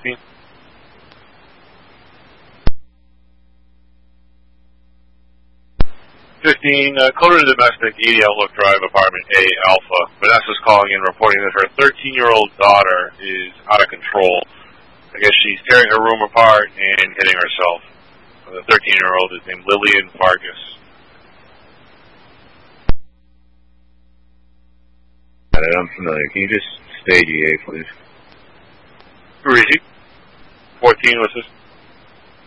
15. 15, Coda to Domestic, 80 Outlook Drive, Apartment A, Alpha. Vanessa's calling in reporting that her 13-year-old daughter is out of control. I guess she's tearing her room apart and hitting herself. The 13-year-old is named Lillian Vargas. I'm familiar. Can you just stay GA, please? Who is he? 14 was this?